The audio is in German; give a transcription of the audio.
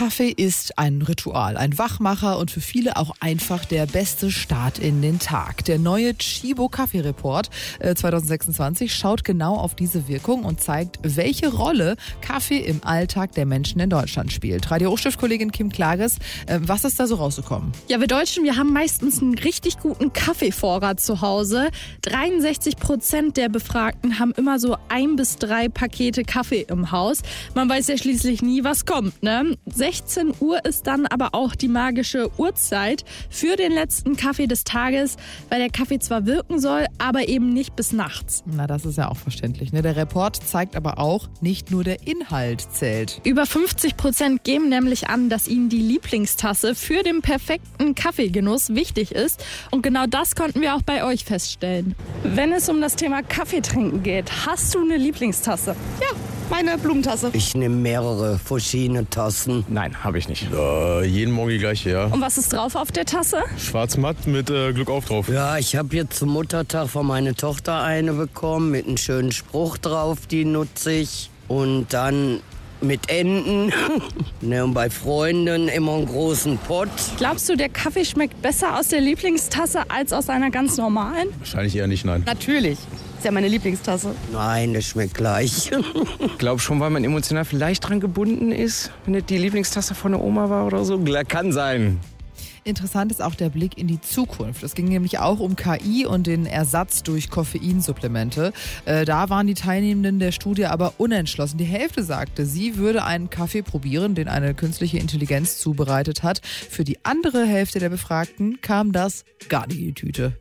Kaffee ist ein Ritual, ein Wachmacher und für viele auch einfach der beste Start in den Tag. Der neue Chibo Kaffee-Report 2026 schaut genau auf diese Wirkung und zeigt, welche Rolle Kaffee im Alltag der Menschen in Deutschland spielt. Radio Hochstift-Kollegin Kim Klages, was ist da so rausgekommen? Ja, wir Deutschen, wir haben meistens einen richtig guten Kaffeevorrat zu Hause. 63% der Befragten haben immer so 1 bis 3 Pakete Kaffee im Haus. Man weiß ja schließlich nie, was kommt, ne? 16 Uhr ist dann aber auch die magische Uhrzeit für den letzten Kaffee des Tages, weil der Kaffee zwar wirken soll, aber eben nicht bis nachts. Na, das ist ja auch verständlich, ne? Der Report zeigt aber auch, nicht nur der Inhalt zählt. Über 50% geben nämlich an, dass ihnen die Lieblingstasse für den perfekten Kaffeegenuss wichtig ist. Und genau das konnten wir auch bei euch feststellen. Wenn es um das Thema Kaffee trinken geht, hast du eine Lieblingstasse? Ja, meine Blumentasse. Ich nehme mehrere verschiedene Tassen. Nein, habe ich nicht. Jeden Morgen die gleiche, ja. Und was ist drauf auf der Tasse? Schwarz-matt mit Glück auf drauf. Ja, ich habe jetzt zum Muttertag von meiner Tochter eine bekommen mit einem schönen Spruch drauf, die nutze ich. Und dann mit Enten. Ne, und bei Freunden immer einen großen Pott. Glaubst du, der Kaffee schmeckt besser aus der Lieblingstasse als aus einer ganz normalen? Wahrscheinlich eher nicht, nein. Natürlich. Ist ja meine Lieblingstasse. Nein, das schmeckt gleich. Ich glaube schon, weil man emotional vielleicht dran gebunden ist, wenn das die Lieblingstasse von der Oma war oder so. Kann sein. Interessant ist auch der Blick in die Zukunft. Es ging nämlich auch um KI und den Ersatz durch Koffeinsupplemente. Da waren die Teilnehmenden der Studie aber unentschlossen. Die Hälfte sagte, sie würde einen Kaffee probieren, den eine künstliche Intelligenz zubereitet hat. Für die andere Hälfte der Befragten kam das gar nicht in die Tüte.